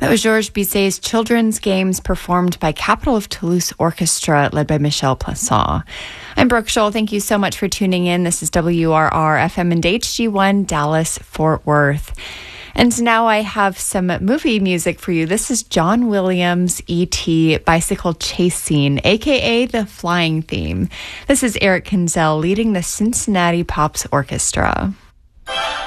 That was Georges Bizet's Children's Games performed by Capital of Toulouse Orchestra, led by Michel Plassans. I'm Brooke Scholl. Thank you so much for tuning in. This is WRR FM and HG1 Dallas, Fort Worth. And now I have some movie music for you. This is John Williams' E.T. bicycle chase scene, a.k.a. the flying theme. This is Eric Kinzel leading the Cincinnati Pops Orchestra.